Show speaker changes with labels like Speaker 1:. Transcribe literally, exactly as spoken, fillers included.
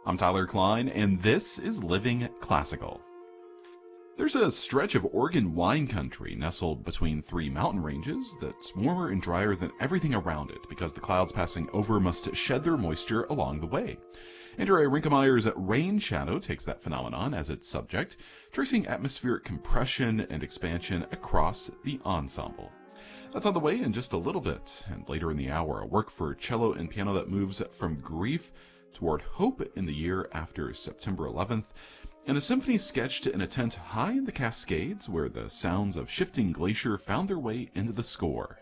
Speaker 1: I'm Tyler Klein, and this is Living Classical. There's a stretch of Oregon wine country nestled between three mountain ranges that's warmer and drier than everything around it because the clouds passing over must shed their moisture along the way. Andrea Rinkemeyer's Rain Shadow takes that phenomenon as its subject, tracing atmospheric compression and expansion across the ensemble. That's on the way in just a little bit, and later in the hour, a work for cello and piano that moves from grief toward hope in the year after September eleventh, and a symphony sketched in a tent high in the Cascades where the sounds of shifting glacier found their way into the score.